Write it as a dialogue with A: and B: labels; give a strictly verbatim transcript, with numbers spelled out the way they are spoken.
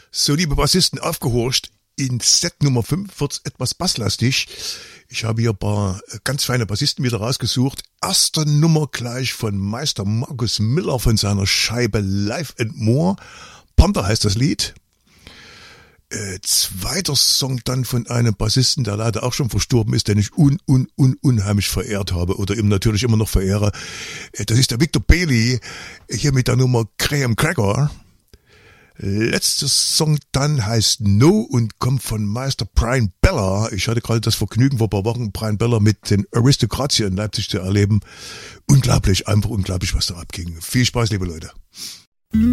A: So, liebe Bassisten, aufgehorcht. In Set Nummer fünf wird's etwas basslastig. Ich habe hier ein paar ganz feine Bassisten wieder rausgesucht. Erste Nummer gleich von Meister Markus Miller von seiner Scheibe Live and More. Panther heißt das Lied. Äh, zweiter Song dann von einem Bassisten, der leider auch schon verstorben ist, den ich un, un, un, unheimlich verehrt habe oder ihm natürlich immer noch verehre. Äh, das ist der Victor Bailey, hier mit der Nummer Graham Cracker. Letzter Song dann heißt No und kommt von Meister Brian Beller. Ich hatte gerade das Vergnügen vor ein paar Wochen, Brian Beller mit den Aristocrats hier in Leipzig zu erleben. Unglaublich, einfach unglaublich, was da abging. Viel Spaß, liebe Leute.